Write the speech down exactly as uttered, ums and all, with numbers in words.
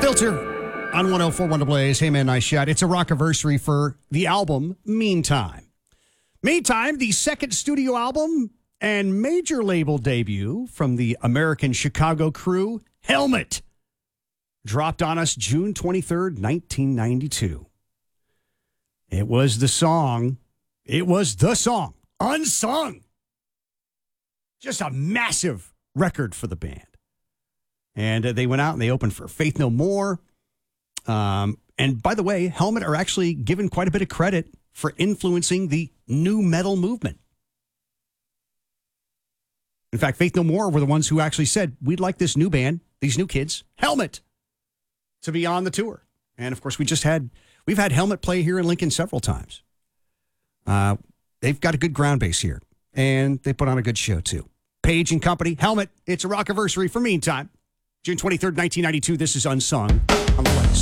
Filter on one oh four point one The Blaze. Hey, man, nice shot. It's a rock-iversary for the album Meantime. Meantime, the second studio album and major label debut from the American Chicago crew, Helmet, dropped on us June twenty-third, nineteen ninety-two. It was the song, it was the song, Unsung. Just a massive record for the band. And uh, they went out and they opened for Faith No More. Um, and by the way, Helmet are actually given quite a bit of credit for influencing the nu metal movement. In fact, Faith No More were the ones who actually said, we'd like this new band, these new kids, Helmet, to be on the tour. And of course, we just had, we've had Helmet play here in Lincoln several times. Uh, they've got a good ground base here, and they put on a good show too. Page and Company, Helmet, it's a rock-iversary for Meantime. June twenty-third, nineteen ninety-two, this is Unsung on the Blaze.